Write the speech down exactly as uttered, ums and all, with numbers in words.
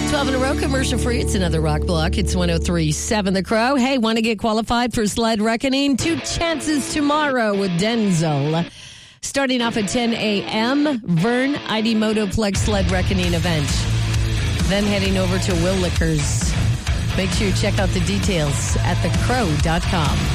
twelve in a row, commercial free. It's another rock block. It's one oh three point seven The Crow. Hey, want to get qualified for Sled Reckoning? Two chances tomorrow with Denzel. Starting off at ten a.m., Vern I D Motoplex Sled Reckoning event. Then heading over to Will Liquors. Make sure you check out the details at the crow dot com.